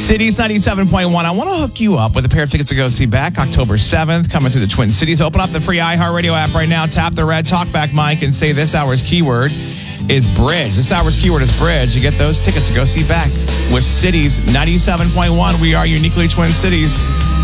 Cities 97.1. I want to hook you up with a pair of tickets to go see Beck October 7th, coming through the Twin Cities. Open up the free iHeartRadio app right now. Tap the red talkback mic and say this hour's keyword is bridge. This hour's keyword is bridge. You get those tickets to go see Beck with Cities 97.1. We are uniquely Twin Cities.